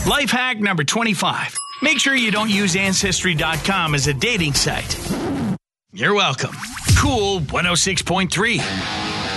Life hack number 25. Make sure you don't use Ancestry.com as a dating site. You're welcome. Cool 106.3.